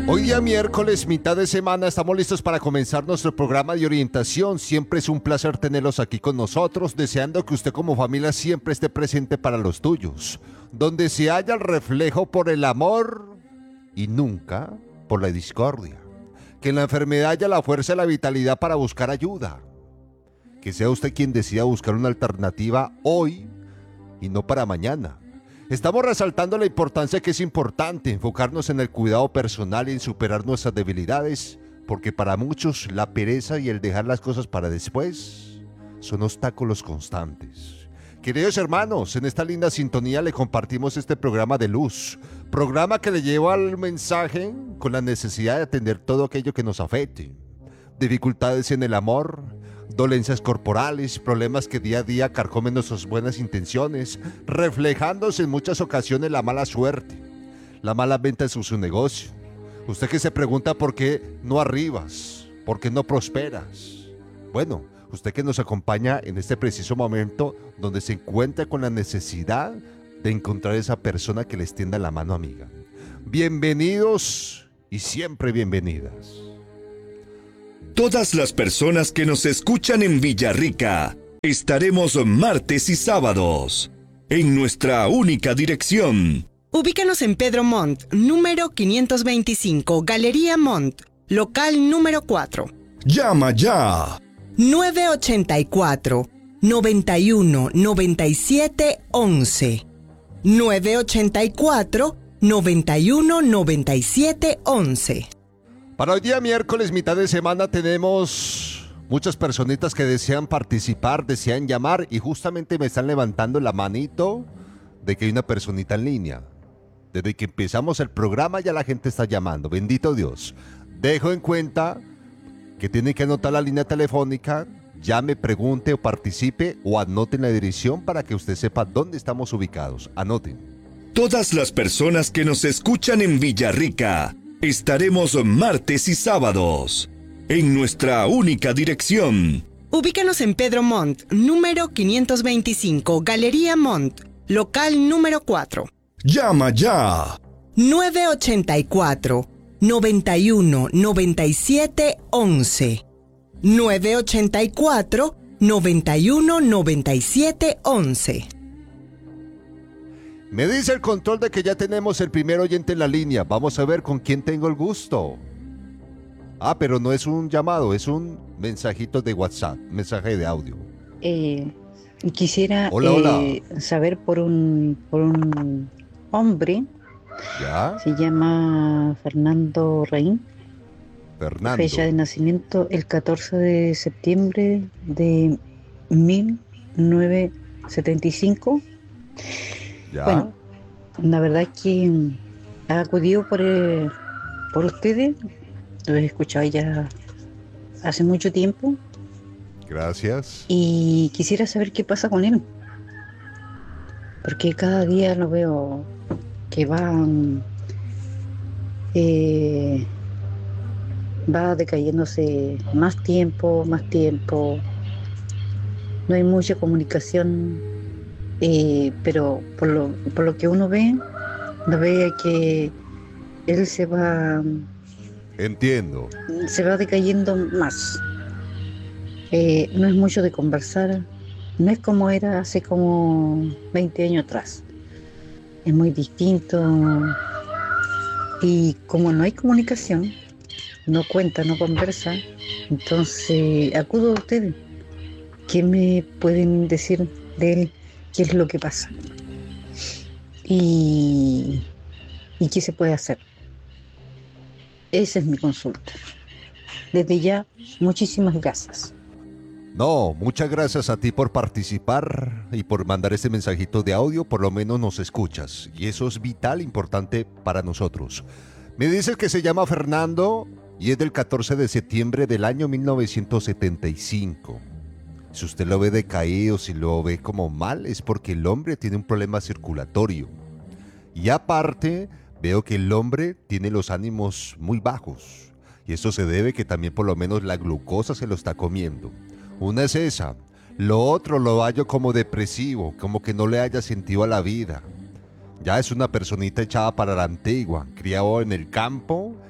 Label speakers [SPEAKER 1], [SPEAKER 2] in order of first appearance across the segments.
[SPEAKER 1] Hoy día miércoles, mitad de semana, estamos listos para comenzar nuestro programa de orientación. Siempre es un placer tenerlos aquí con nosotros, deseando que usted como familia siempre esté presente para los tuyos, donde se haya el reflejo por el amor y nunca por la discordia. Que en la enfermedad haya la fuerza y la vitalidad para buscar ayuda. Que sea usted quien decida buscar una alternativa hoy y no para mañana. Estamos resaltando la importancia que es importante enfocarnos en el cuidado personal y en superar nuestras debilidades, porque para muchos la pereza y el dejar las cosas para después son obstáculos constantes. Queridos hermanos, en esta linda sintonía le compartimos este programa de luz, programa que le lleva al mensaje con la necesidad de atender todo aquello que nos afecte. Dificultades en el amor, dolencias corporales, problemas que día a día carcomen nuestras buenas intenciones, reflejándose en muchas ocasiones la mala suerte, la mala venta en su negocio. Usted que se pregunta por qué no arribas, por qué no prosperas. Bueno, usted que nos acompaña en este preciso momento donde se encuentra con la necesidad de encontrar esa persona que le extienda la mano amiga. Bienvenidos y siempre bienvenidas.
[SPEAKER 2] Todas las personas que nos escuchan en Villarrica, estaremos martes y sábados en nuestra única dirección.
[SPEAKER 3] Ubícanos en Pedro Montt, número 525, Galería Montt, local número 4.
[SPEAKER 2] Llama ya.
[SPEAKER 3] 984 91 97 11. 984 91 97 11.
[SPEAKER 1] Para hoy día miércoles, mitad de semana, tenemos muchas personitas que desean participar, desean llamar y justamente me están levantando la manito de que hay una personita en línea. Desde que empezamos el programa ya la gente está llamando, bendito Dios. Dejo en cuenta que tienen que anotar la línea telefónica, llame, pregunte o participe o anoten la dirección para que usted sepa dónde estamos ubicados. Anoten.
[SPEAKER 2] Todas las personas que nos escuchan en Villarrica, estaremos martes y sábados en nuestra única dirección.
[SPEAKER 3] Ubícanos en Pedro Montt, número 525, Galería Montt, local número 4.
[SPEAKER 2] Llama ya.
[SPEAKER 3] 984 91 97 11. 984 91 97 11.
[SPEAKER 1] Me dice el control de que ya tenemos el primer oyente en la línea. Vamos a ver con quién tengo el gusto. Pero no es un llamado, es un mensajito de WhatsApp, mensaje de audio.
[SPEAKER 4] Quisiera
[SPEAKER 1] Hola.
[SPEAKER 4] saber por un hombre.
[SPEAKER 1] ¿Ya?
[SPEAKER 4] Se llama Fernando Rein.
[SPEAKER 1] Fernando.
[SPEAKER 4] Fecha de nacimiento el 14 de septiembre de 1975.
[SPEAKER 1] ¿Ya?
[SPEAKER 4] Bueno, la verdad es que ha acudido por ustedes. Lo he escuchado ya hace mucho tiempo.
[SPEAKER 1] Gracias.
[SPEAKER 4] Y quisiera saber qué pasa con él. Porque cada día lo veo que va decayéndose más tiempo. No hay mucha comunicación. Pero por lo que uno ve que él se va decayendo más. No es mucho de conversar, no es como era hace como 20 años atrás. Es muy distinto y como no hay comunicación, no cuenta, no conversa, entonces acudo a ustedes. ¿Qué me pueden decir de él? ¿Qué es lo que pasa? ¿Y qué se puede hacer? Esa es mi consulta. Desde ya, muchísimas gracias.
[SPEAKER 1] No, muchas gracias a ti por participar y por mandar este mensajito de audio. Por lo menos nos escuchas y eso es vital, importante para nosotros. Me dices que se llama Fernando y es del 14 de septiembre del año 1975. Si usted lo ve decaído, si lo ve como mal, es porque el hombre tiene un problema circulatorio. Y aparte, veo que el hombre tiene los ánimos muy bajos. Y esto se debe que también por lo menos la glucosa se lo está comiendo. Una es esa. Lo otro lo hallo como depresivo, como que no le haya sentido a la vida. Ya es una personita echada para la antigua, criado en el campo,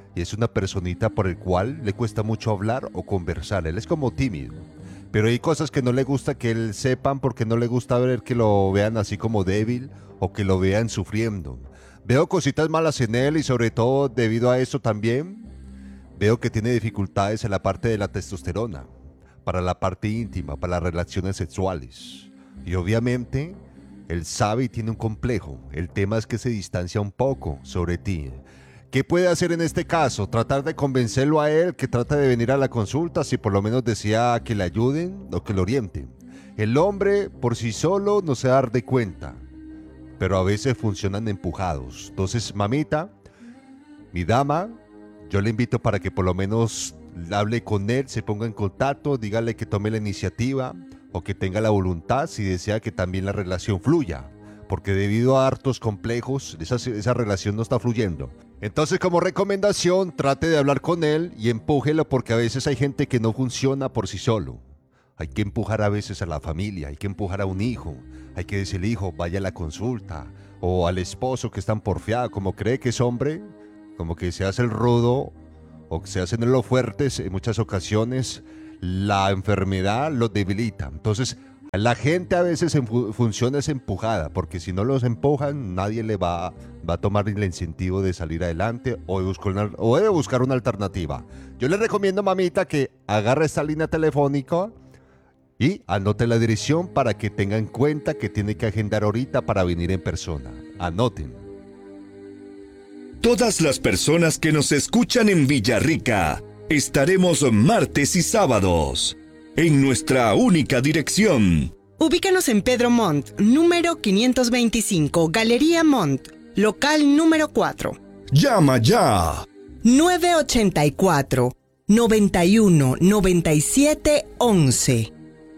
[SPEAKER 1] y es una personita por el cual le cuesta mucho hablar o conversar. Él es como tímido. Pero hay cosas que no le gusta que él sepan porque no le gusta ver que lo vean así como débil o que lo vean sufriendo. Veo cositas malas en él y sobre todo debido a eso también veo que tiene dificultades en la parte de la testosterona, para la parte íntima, para las relaciones sexuales. Y obviamente él sabe y tiene un complejo. El tema es que se distancia un poco sobre ti. ¿Qué puede hacer en este caso? Tratar de convencerlo a él que trate de venir a la consulta, si por lo menos desea que le ayuden o que lo orienten. El hombre por sí solo no se da de cuenta, pero a veces funcionan empujados. Entonces, mamita, mi dama, yo le invito para que por lo menos hable con él, se ponga en contacto, dígale que tome la iniciativa o que tenga la voluntad si desea que también la relación fluya. Porque debido a hartos complejos, esa relación no está fluyendo. Entonces, como recomendación, trate de hablar con él y empújelo porque a veces hay gente que no funciona por sí solo. Hay que empujar a veces a la familia, hay que empujar a un hijo, hay que decirle, hijo, vaya a la consulta. O al esposo que es tan porfiado, como cree que es hombre, como que se hace el rudo o que se hacen los fuertes, en muchas ocasiones la enfermedad los debilita. Entonces, la gente a veces funciona es empujada, porque si no los empujan, nadie le va a tomar el incentivo de salir adelante o de buscar una alternativa. Yo le recomiendo, mamita, que agarre esta línea telefónica y anote la dirección para que tenga en cuenta que tiene que agendar ahorita para venir en persona. Anoten.
[SPEAKER 2] Todas las personas que nos escuchan en Villarrica, estaremos martes y sábados en nuestra única dirección.
[SPEAKER 3] Ubícanos en Pedro Montt, número 525, Galería Montt, local número 4.
[SPEAKER 2] Llama ya.
[SPEAKER 3] 984 91 97 11.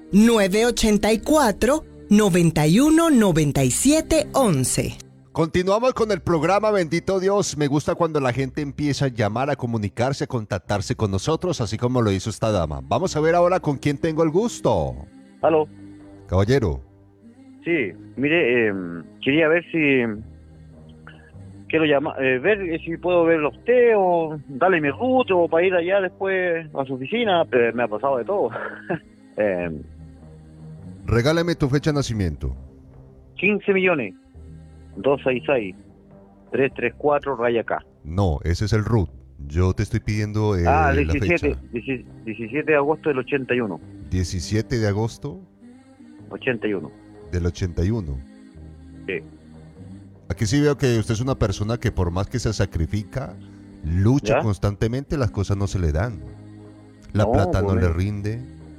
[SPEAKER 3] 984 91 97 11.
[SPEAKER 1] Continuamos con el programa, bendito Dios. Me gusta cuando la gente empieza a llamar, a comunicarse, a contactarse con nosotros, así como lo hizo esta dama. Vamos a ver ahora con quién tengo el gusto.
[SPEAKER 5] Aló.
[SPEAKER 1] Caballero.
[SPEAKER 5] Sí, mire, quería ver si quiero llamar, ver si puedo verlo a usted o darle mi ruta o para ir allá después a su oficina. Me ha pasado de todo.
[SPEAKER 1] Regálame tu fecha de nacimiento.
[SPEAKER 5] 15 millones 266 334 raya K.
[SPEAKER 1] No, ese es el RUT. Yo te estoy pidiendo la
[SPEAKER 5] 17,
[SPEAKER 1] fecha.
[SPEAKER 5] 17 de agosto del 81.
[SPEAKER 1] 17 de agosto
[SPEAKER 5] 81.
[SPEAKER 1] del 81.
[SPEAKER 5] Sí.
[SPEAKER 1] Aquí sí veo que usted es una persona que por más que se sacrifica, lucha
[SPEAKER 5] ¿Ya?
[SPEAKER 1] constantemente, las cosas no se le dan. La
[SPEAKER 5] No,
[SPEAKER 1] plata no
[SPEAKER 5] pues,
[SPEAKER 1] le rinde,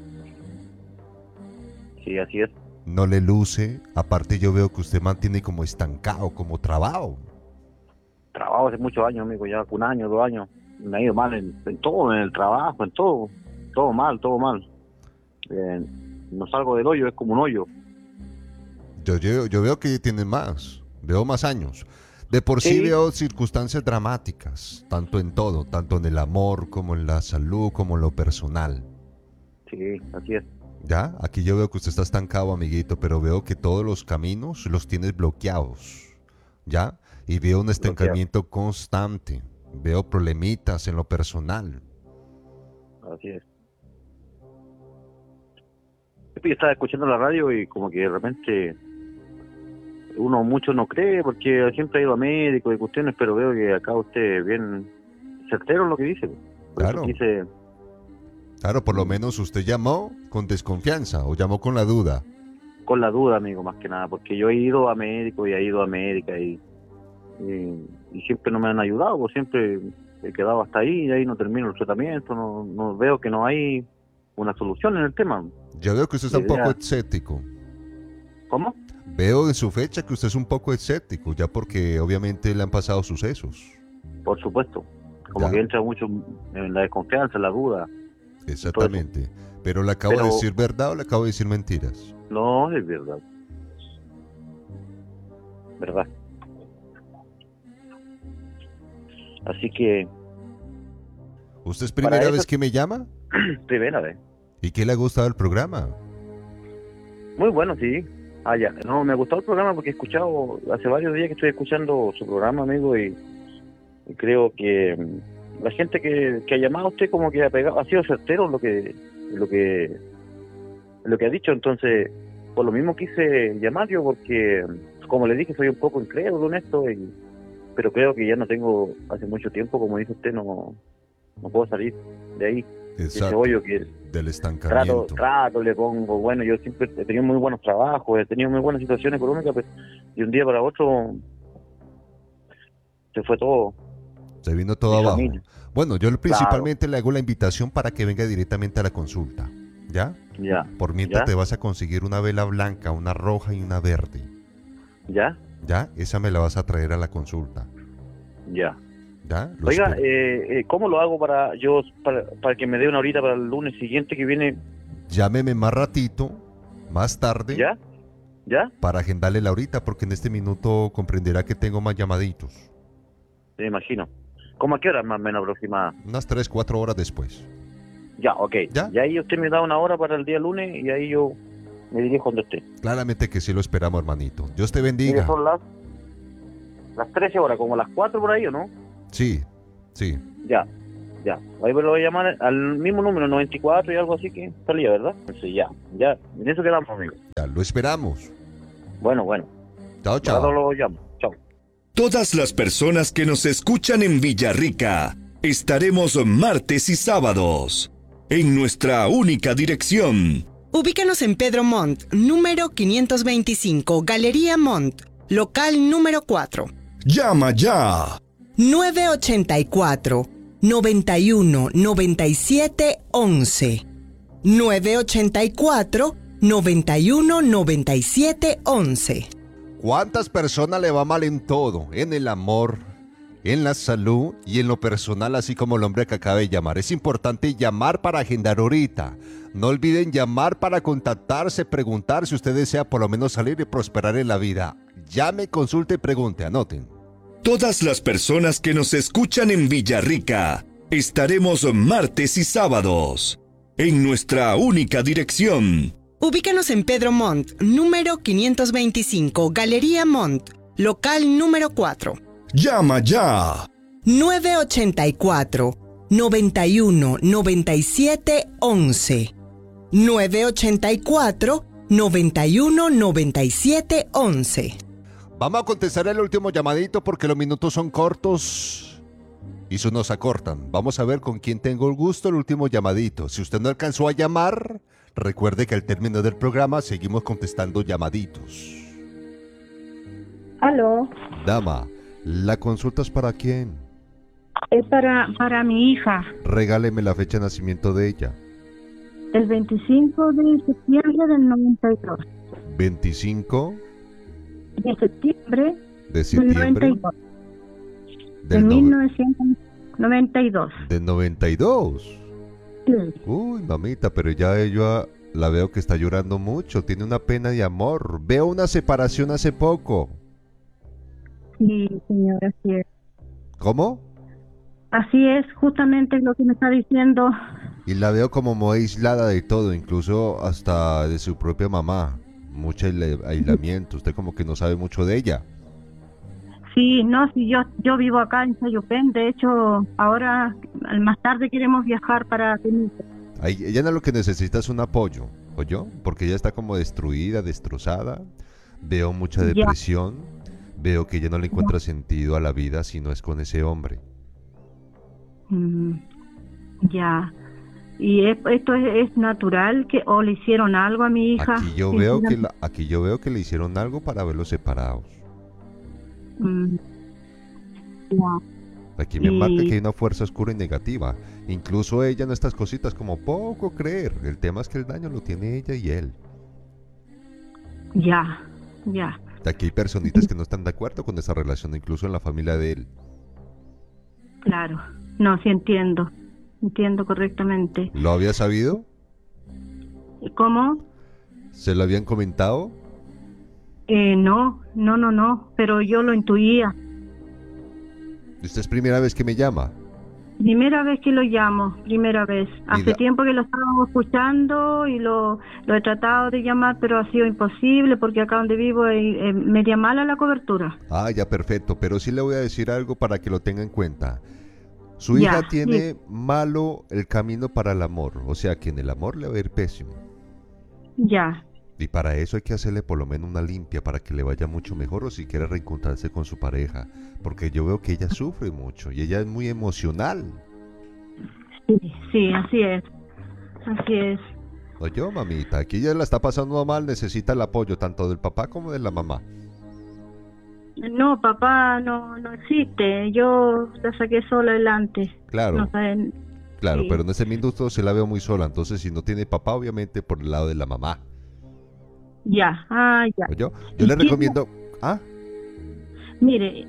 [SPEAKER 5] Sí, así es.
[SPEAKER 1] no le luce. Aparte yo veo que usted mantiene como estancado, como trabado.
[SPEAKER 5] Trabajo hace muchos años, amigo, ya un año, 2 años. Me ha ido mal en todo, en el trabajo, en todo. Todo mal, todo mal. No salgo del hoyo, es como un hoyo.
[SPEAKER 1] Yo veo que tiene más, veo más años. De por sí
[SPEAKER 5] Sí.
[SPEAKER 1] veo circunstancias dramáticas, tanto en todo, tanto en el amor, como en la salud, como en lo personal.
[SPEAKER 5] Sí, así es.
[SPEAKER 1] ¿Ya? Aquí yo veo que usted está estancado, amiguito, pero veo que todos los caminos los tienes bloqueados. ¿Ya? Y veo un estancamiento constante. Veo problemitas en lo personal.
[SPEAKER 5] Así es. Yo estaba escuchando la radio y como que de repente uno mucho no cree porque siempre ha ido a médicos y cuestiones, pero veo que acá usted es bien certero en lo que dice. Por
[SPEAKER 1] Claro.
[SPEAKER 5] eso quise,
[SPEAKER 1] Claro, por lo menos usted llamó con desconfianza o llamó con la duda.
[SPEAKER 5] con la duda, amigo, más que nada, porque yo he ido a médicos y he ido a médica y siempre no me han ayudado, pues siempre he quedado hasta ahí y ahí no termino el tratamiento, no veo que no hay una solución en el tema.
[SPEAKER 1] Yo veo que usted está un
[SPEAKER 5] Ya.
[SPEAKER 1] poco escéptico.
[SPEAKER 5] ¿Cómo?
[SPEAKER 1] Veo en su fecha que usted es un poco escéptico, ya porque obviamente le han pasado sucesos.
[SPEAKER 5] Por supuesto. Como
[SPEAKER 1] Ya.
[SPEAKER 5] que entra mucho en la desconfianza, en la duda.
[SPEAKER 1] Exactamente. Pero le acabo de decir verdad o le acabo de decir mentiras.
[SPEAKER 5] No, es verdad. Verdad. Así que,
[SPEAKER 1] ¿Usted es primera
[SPEAKER 5] eso-
[SPEAKER 1] vez que me llama?
[SPEAKER 5] primera vez.
[SPEAKER 1] ¿Y qué le ha gustado el programa?
[SPEAKER 5] Muy bueno, sí. Ah, ya. No, me ha gustado el programa porque he escuchado, hace varios días que estoy escuchando su programa, amigo, y creo que la gente que ha llamado a usted como que ha pegado, ha sido certero lo que ha dicho. Entonces, por lo mismo quise llamar yo, porque como le dije, soy un poco incrédulo en esto, pero creo que ya no tengo, hace mucho tiempo, como dice usted, no puedo salir de ahí, de ese
[SPEAKER 1] Exacto,
[SPEAKER 5] hoyo que
[SPEAKER 1] del estancamiento.
[SPEAKER 5] trato, le pongo, bueno, yo siempre he tenido muy buenos trabajos, he tenido muy buena situación económica, pues, y un día para otro se fue todo.
[SPEAKER 1] Se vino todo
[SPEAKER 5] Mi
[SPEAKER 1] abajo.
[SPEAKER 5] familia.
[SPEAKER 1] Bueno, yo principalmente le hago la invitación para que venga directamente a la consulta, ¿ya?
[SPEAKER 5] Ya,
[SPEAKER 1] Por mientras
[SPEAKER 5] ¿ya?
[SPEAKER 1] te vas a conseguir una vela blanca, una roja y una verde,
[SPEAKER 5] ¿Ya?
[SPEAKER 1] ¿ya? Esa me la vas a traer a la consulta,
[SPEAKER 5] Ya.
[SPEAKER 1] ¿ya? Lo
[SPEAKER 5] Oiga,
[SPEAKER 1] espero.
[SPEAKER 5] ¿cómo lo hago para que me dé una horita para el lunes siguiente que viene?
[SPEAKER 1] Llámeme más ratito, más tarde,
[SPEAKER 5] ¿Ya? ¿Ya?
[SPEAKER 1] para agendarle la horita, porque en este minuto comprenderá que tengo más llamaditos.
[SPEAKER 5] Me imagino. ¿Cómo a qué hora más o menos aproximada?
[SPEAKER 1] Unas 3, 4 horas después.
[SPEAKER 5] Ya, ok.
[SPEAKER 1] ¿Ya?
[SPEAKER 5] Y ahí usted me da una hora para el día lunes y ahí yo me dirijo donde esté.
[SPEAKER 1] Claramente que sí lo esperamos, hermanito. Dios te
[SPEAKER 5] Mire,
[SPEAKER 1] bendiga.
[SPEAKER 5] son las 13 horas, como las 4 por ahí, ¿o no?
[SPEAKER 1] Sí, sí.
[SPEAKER 5] Ya, ya. Ahí me lo voy a llamar al mismo número, 94 y algo así que salía, ¿verdad? Sí, ya. En eso quedamos, amigo.
[SPEAKER 1] Ya, lo esperamos.
[SPEAKER 5] Bueno.
[SPEAKER 1] Chao,
[SPEAKER 5] Ahora
[SPEAKER 1] chao.
[SPEAKER 5] lo llamo. Chao.
[SPEAKER 2] Todas las personas que nos escuchan en Villarrica, estaremos martes y sábados en nuestra única dirección.
[SPEAKER 3] Ubícanos en Pedro Montt, número 525, Galería Montt, local número 4.
[SPEAKER 2] Llama ya.
[SPEAKER 3] 984 91 97 11. 984 91 97 11.
[SPEAKER 1] ¿Cuántas personas le va mal en todo? En el amor, en la salud y en lo personal, así como el hombre que acaba de llamar. Es importante llamar para agendar ahorita. No olviden llamar para contactarse, preguntar si usted desea por lo menos salir y prosperar en la vida. Llame, consulte y pregunte, anoten.
[SPEAKER 2] Todas las personas que nos escuchan en Villarrica, estaremos martes y sábados en nuestra única dirección.
[SPEAKER 3] Ubícanos en Pedro Montt, número 525, Galería Montt, local número 4.
[SPEAKER 2] Llama ya.
[SPEAKER 3] 984 91 97 11. 984 91 97 11.
[SPEAKER 1] Vamos a contestar el último llamadito porque los minutos son cortos y se nos acortan. Vamos a ver con quién tengo el gusto, el último llamadito. Si usted no alcanzó a llamar, recuerde que al término del programa seguimos contestando llamaditos.
[SPEAKER 6] Aló,
[SPEAKER 1] Dama, ¿la consulta es para quién?
[SPEAKER 6] es para mi hija,
[SPEAKER 1] Regáleme la fecha de nacimiento de ella.
[SPEAKER 6] el 25 de septiembre del 92.
[SPEAKER 1] 25
[SPEAKER 6] De septiembre
[SPEAKER 1] de
[SPEAKER 6] del
[SPEAKER 1] septiembre
[SPEAKER 6] 92. De
[SPEAKER 1] del, no-
[SPEAKER 6] 1992.
[SPEAKER 1] del 92.
[SPEAKER 6] Sí,
[SPEAKER 1] Uy, mamita, pero ya ella la veo que está llorando mucho, tiene una pena de amor. Veo una separación hace poco.
[SPEAKER 6] sí, señora, así es.
[SPEAKER 1] ¿Cómo?
[SPEAKER 6] Así es, justamente lo que me está diciendo.
[SPEAKER 1] Y la veo como muy aislada de todo, incluso hasta de su propia mamá. Mucho aislamiento, usted como que no sabe mucho de ella.
[SPEAKER 6] Sí, no, sí, yo vivo acá en Sayupén. De hecho, ahora, más tarde queremos viajar para Temuco.
[SPEAKER 1] Ella no, lo que necesita es un apoyo, ¿oyó? Porque ella está como destruida, destrozada. Veo mucha
[SPEAKER 6] Ya.
[SPEAKER 1] depresión. Veo que ella no le encuentra sentido a la vida si no es con ese hombre.
[SPEAKER 6] Mm, ya. ¿Y esto es natural que o le hicieron algo a mi hija?
[SPEAKER 1] Aquí yo veo que le hicieron algo para verlos separados.
[SPEAKER 6] Mm, ya.
[SPEAKER 1] Aquí me
[SPEAKER 6] Y-
[SPEAKER 1] marca que hay una fuerza oscura y negativa. Incluso ella en estas cositas como poco creer. El tema es que el daño lo tiene ella y él.
[SPEAKER 6] Ya, ya.
[SPEAKER 1] Aquí hay personitas que no están de acuerdo con esa relación, incluso en la familia de él.
[SPEAKER 6] Claro. No, sí entiendo. Entiendo correctamente.
[SPEAKER 1] ¿Lo había sabido?
[SPEAKER 6] ¿Y cómo?
[SPEAKER 1] ¿Se lo habían comentado?
[SPEAKER 6] No. Pero yo lo intuía.
[SPEAKER 1] Esta es primera vez que me llama.
[SPEAKER 6] Primera vez que lo llamo, primera vez. Hace
[SPEAKER 1] la-
[SPEAKER 6] tiempo que lo estábamos escuchando y lo he tratado de llamar, pero ha sido imposible porque acá donde vivo es media mala la cobertura.
[SPEAKER 1] Ah, ya perfecto, pero sí le voy a decir algo para que lo tenga en cuenta. Su
[SPEAKER 6] Ya,
[SPEAKER 1] hija tiene malo el camino para el amor, o sea que en el amor le va a ir pésimo.
[SPEAKER 6] Ya,
[SPEAKER 1] Y para eso hay que hacerle por lo menos una limpia para que le vaya mucho mejor o si quiere reencontrarse con su pareja. Porque yo veo que ella sufre mucho y ella es muy emocional.
[SPEAKER 6] sí, así es. Así es.
[SPEAKER 1] Oye, mamita, aquí ella la está pasando mal, necesita el apoyo tanto del papá como de la mamá.
[SPEAKER 6] No, papá no existe. Yo la saqué sola adelante.
[SPEAKER 1] Claro,
[SPEAKER 6] No saben.
[SPEAKER 1] claro,
[SPEAKER 6] sí.
[SPEAKER 1] pero en ese minuto se la veo muy sola, entonces si no tiene papá, obviamente por el lado de la mamá.
[SPEAKER 6] Ya, ya.
[SPEAKER 1] Oye, yo
[SPEAKER 6] ¿Y
[SPEAKER 1] le
[SPEAKER 6] quién-
[SPEAKER 1] recomiendo... ¿Ah?
[SPEAKER 6] Mire,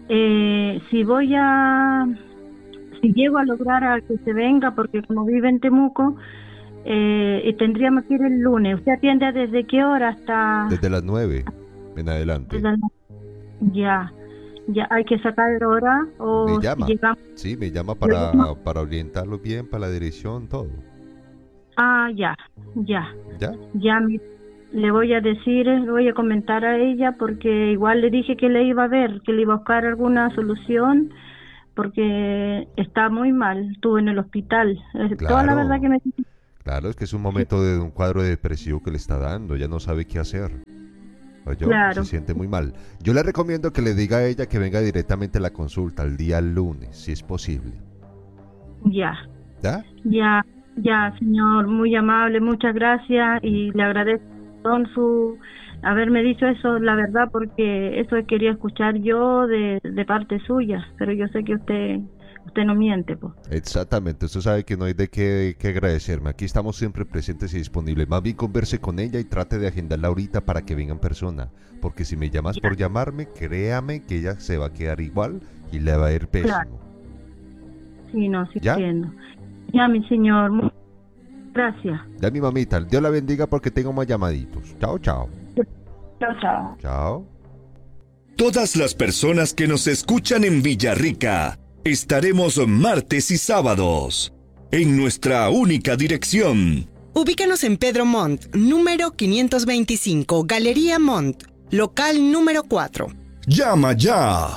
[SPEAKER 6] si llego a lograr a que se venga, porque como vive en Temuco, y tendríamos que ir el lunes. ¿Usted atiende desde qué hora hasta...?
[SPEAKER 1] Desde las 9 en adelante.
[SPEAKER 6] Ya, hay que sacar hora o
[SPEAKER 1] Me llama.
[SPEAKER 6] llegamos...
[SPEAKER 1] Sí, me llama
[SPEAKER 6] Luego-
[SPEAKER 1] para orientarlo bien, para la dirección, todo.
[SPEAKER 6] Ya,
[SPEAKER 1] ¿Ya?
[SPEAKER 6] le voy a decir, le voy a comentar a ella porque igual le dije que le iba a ver, que le iba a buscar alguna solución porque está muy mal, estuvo en el hospital. Toda la
[SPEAKER 1] Claro.
[SPEAKER 6] verdad que me...
[SPEAKER 1] Claro, es que es un momento de un cuadro depresivo que le está dando, ya no sabe qué hacer. Oye,
[SPEAKER 6] Claro.
[SPEAKER 1] se siente muy mal. Yo le recomiendo que le diga a ella que venga directamente a la consulta el día lunes, si es posible.
[SPEAKER 6] Ya, señor, muy amable, muchas gracias y le agradezco su haberme dicho eso, la verdad, porque eso quería escuchar yo de parte suya, pero yo sé que usted no miente, pues.
[SPEAKER 1] Exactamente, usted sabe que no hay de qué agradecerme. Aquí estamos siempre presentes y disponibles. Más bien converse con ella y trate de agendarla ahorita para que venga en persona. Porque si me llamas por llamarme, créame que ella se va a quedar igual y le va a ir pésimo.
[SPEAKER 6] Claro. Sí, no, sí
[SPEAKER 1] ¿Ya?
[SPEAKER 6] entiendo. Ya, mi señor, gracias.
[SPEAKER 1] Ya mi mamita, Dios la bendiga porque tengo más llamaditos. Chao, chao.
[SPEAKER 6] Chao.
[SPEAKER 1] Chao.
[SPEAKER 2] Todas las personas que nos escuchan en Villarrica, estaremos martes y sábados en nuestra única dirección.
[SPEAKER 3] Ubícanos en Pedro Montt, número 525, Galería Montt, local número 4.
[SPEAKER 2] Llama ya.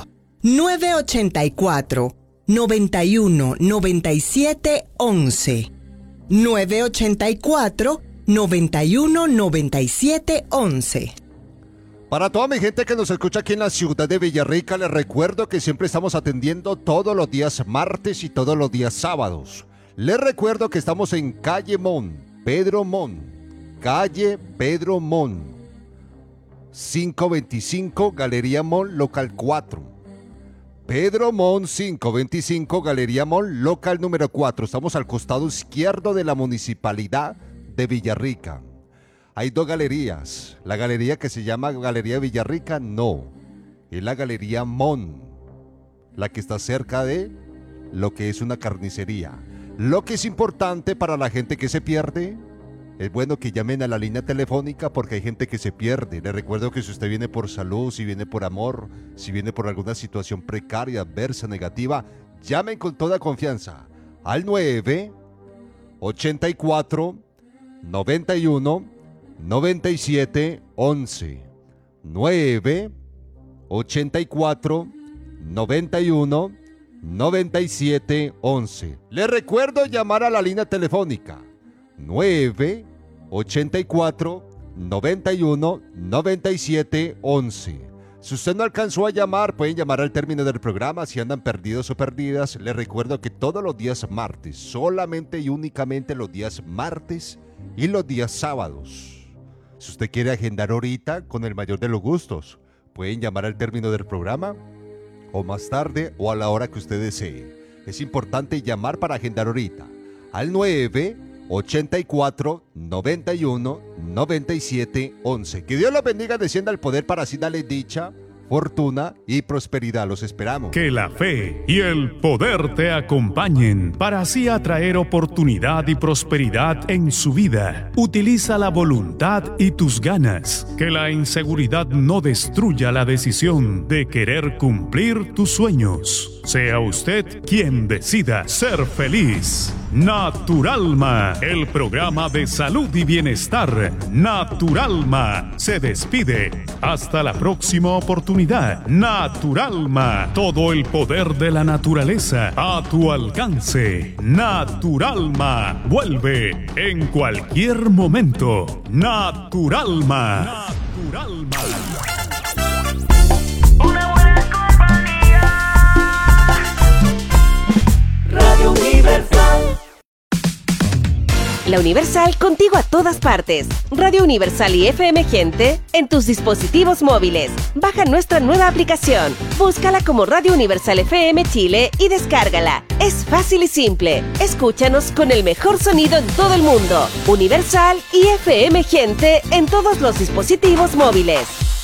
[SPEAKER 3] 984 91 97 11. 984 91 97 11.
[SPEAKER 1] Para toda mi gente que nos escucha aquí en la ciudad de Villarrica, les recuerdo que siempre estamos atendiendo todos los días martes y todos los días sábados. Les recuerdo que estamos en calle Mon, Pedro Mon, calle Pedro Mon, 525, Galería Mon, local 4. Pedro Mon 525, Galería Mon, local número 4. Estamos al costado izquierdo de la municipalidad de Villarrica. Hay dos galerías. La galería que se llama Galería Villarrica, no. Es la Galería Mon, la que está cerca de lo que es una carnicería. Lo que es importante para la gente que se pierde, es bueno que llamen a la línea telefónica porque hay gente que se pierde. Les recuerdo que si usted viene por salud, si viene por amor, si viene por alguna situación precaria, adversa, negativa, llamen con toda confianza al 984 91 97 11. 984 91 97 11. Les recuerdo llamar a la línea telefónica 984 91 97 11. Si usted no alcanzó a llamar, pueden llamar al término del programa. Si andan perdidos o perdidas, les recuerdo que todos los días martes, solamente y únicamente los días martes y los días sábados. Si usted quiere agendar ahorita, con el mayor de los gustos, pueden llamar al término del programa o más tarde o a la hora que usted desee. Es importante llamar para agendar ahorita al 984 91 97 11. Que Dios los bendiga, descienda al poder para así darle dicha, fortuna y prosperidad. Los esperamos.
[SPEAKER 7] Que la fe y el poder te acompañen para así atraer oportunidad y prosperidad en su vida. Utiliza la voluntad y tus ganas. Que la inseguridad no destruya la decisión de querer cumplir tus sueños. Sea usted quien decida ser feliz. Naturalma, el programa de salud y bienestar. Naturalma se despide. Hasta la próxima oportunidad. Naturalma, todo el poder de la naturaleza a tu alcance. Naturalma, vuelve en cualquier momento. Naturalma. Naturalma.
[SPEAKER 8] Una buena compañía. Radio Universal.
[SPEAKER 9] La Universal contigo a todas partes. Radio Universal y FM Gente en tus dispositivos móviles. Baja nuestra nueva aplicación. Búscala como Radio Universal FM Chile y descárgala. Es fácil y simple. Escúchanos con el mejor sonido en todo el mundo. Universal y FM Gente en todos los dispositivos móviles.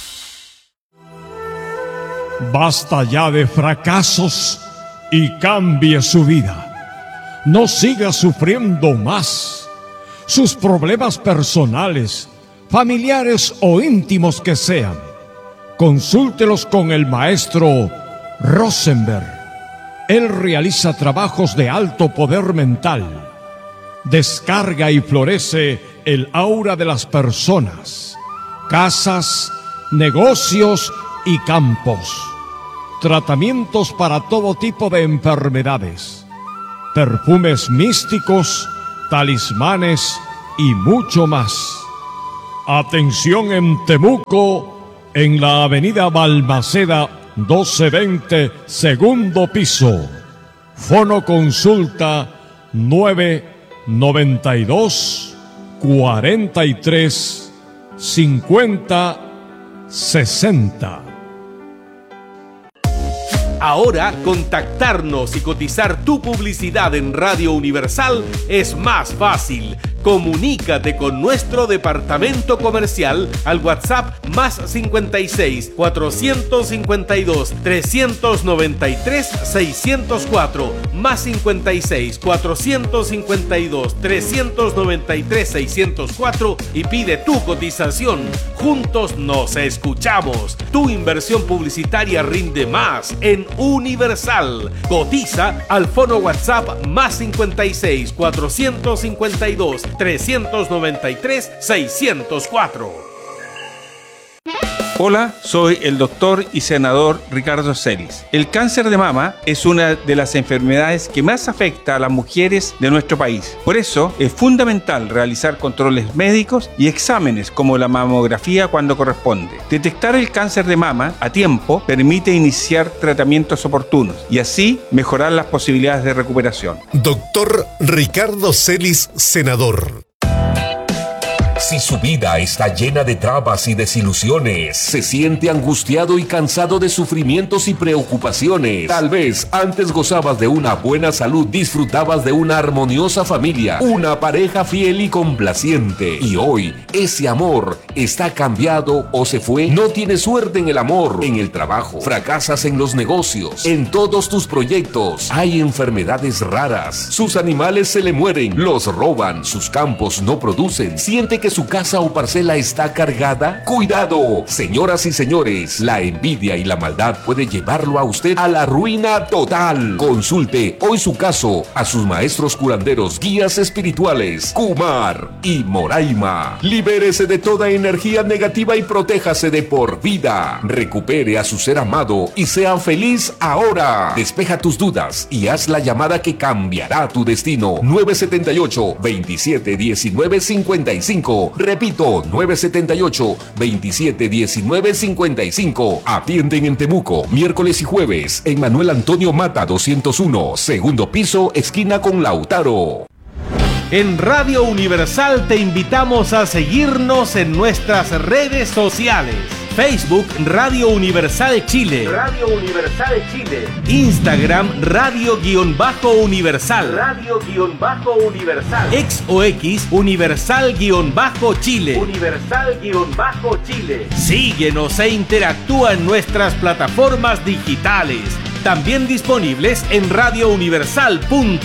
[SPEAKER 10] Basta ya de fracasos y cambie su vida. No siga sufriendo más. Sus problemas personales, familiares o íntimos que sean, consúltelos con el maestro Rosenberg. Él realiza trabajos de alto poder mental. Descarga y florece el aura de las personas, casas, negocios y campos. Tratamientos para todo tipo de enfermedades. Perfumes místicos, talismanes y mucho más. Atención en Temuco, en la avenida Balmaceda 1220, segundo piso. Fono consulta 992 43 50 60.
[SPEAKER 11] Ahora, contactarnos y cotizar tu publicidad en Radio Universal es más fácil. Comunícate con nuestro departamento comercial al WhatsApp más 56 452 393 604 más 56 452 393 604 y pide tu cotización. Juntos nos escuchamos. Tu inversión publicitaria rinde más en Universal. Cotiza al fono WhatsApp más 56 452 393 604.
[SPEAKER 12] Hola, soy el doctor y senador Ricardo Celis. El cáncer de mama es una de las enfermedades que más afecta a las mujeres de nuestro país. Por eso es fundamental realizar controles médicos y exámenes como la mamografía cuando corresponde. Detectar el cáncer de mama a tiempo permite iniciar tratamientos oportunos y así mejorar las posibilidades de recuperación.
[SPEAKER 13] Doctor Ricardo Celis, senador.
[SPEAKER 14] Si su vida está llena de trabas y desilusiones, se siente angustiado y cansado de sufrimientos y preocupaciones. Tal vez antes gozabas de una buena salud, disfrutabas de una armoniosa familia, una pareja fiel y complaciente. Y hoy, ese amor está cambiado o se fue. No tienes suerte en el amor, en el trabajo, fracasas en los negocios, en todos tus proyectos. Hay enfermedades raras, sus animales se le mueren, los roban, sus campos no producen. Siente que su casa o parcela está cargada. ¡Cuidado! Señoras y señores, la envidia y la maldad puede llevarlo a usted a la ruina total. Consulte hoy su caso a sus maestros curanderos, guías espirituales, Kumar y Moraima. Libérese de toda energía negativa y protéjase de por vida. Recupere a su ser amado y sea feliz ahora. Despeja tus dudas y haz la llamada que cambiará tu destino. 978-2719-55. Repito, 978-2719-55. Atienden en Temuco, miércoles y jueves, en Manuel Antonio Mata 201, segundo piso, esquina con Lautaro.
[SPEAKER 11] En Radio Universal te invitamos a seguirnos en nuestras redes sociales. Facebook Radio Universal Chile. Radio Universal Chile. Instagram Radio-Universal. Radio-Universal. X o X Universal-Chile. Universal-Chile. Síguenos e interactúa en nuestras plataformas digitales. También disponibles en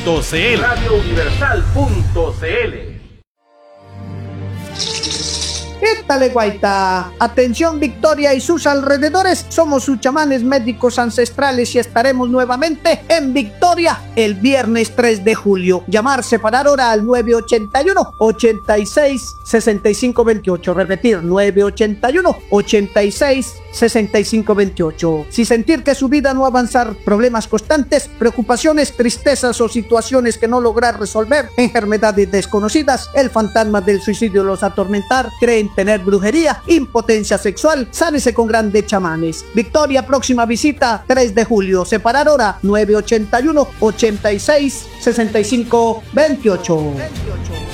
[SPEAKER 11] radiouniversal.cl. radiouniversal.cl.
[SPEAKER 15] Étale guaita. Atención Victoria y sus alrededores, somos sus chamanes médicos ancestrales y estaremos nuevamente en Victoria el viernes 3 de julio. Llamar, separar hora al 981-86-6528. Repetir, 981-86-6528. Si sentir que su vida no avanzar, problemas constantes, preocupaciones, tristezas o situaciones que no lograr resolver, enfermedades desconocidas, el fantasma del suicidio los atormentar, creen tener brujería, impotencia sexual, sánese con grandes chamanes. Victoria, próxima visita 3 de julio. Separar hora 981-86-6528.